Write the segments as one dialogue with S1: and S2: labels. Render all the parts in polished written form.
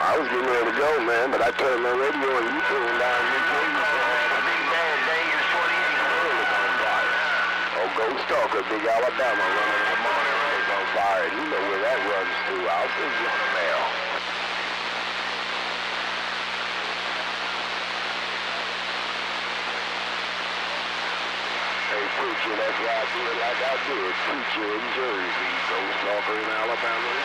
S1: I was getting ready to go, man, but I turned my radio and you turned down New Jersey.
S2: Big Bad Dangerous 28.
S1: Oh, Ghost Stalker, Big Alabama running the morning race on fire. You know where that runs through. I'll send you on the mail. Hey, preacher, that's why I do it like I do it. Preacher in Jersey, Ghost Stalker in Alabama.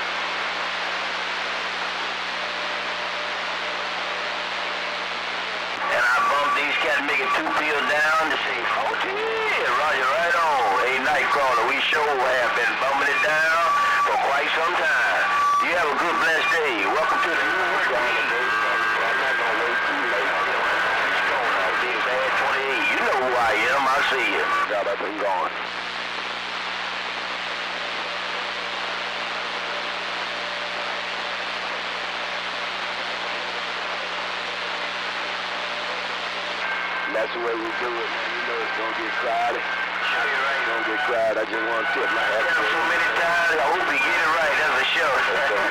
S2: And I bumped these cats making 2 pills down to say, oh, yeah, Roger, right on. Hey, Nightcrawler, we sure have been bumping it down for quite some time. You have a good, blessed day. Welcome to the new world. I'm not going to wait too late. Big Bad 28. You know who I am. I see you.
S1: Got up and gone. That's the way we do it, man. You know it's gonna get crowded.
S2: Sure, you're right.
S1: It's gonna get crowded. I just want to tip my hat.
S2: So many times. I hope you get it right. That's for sure.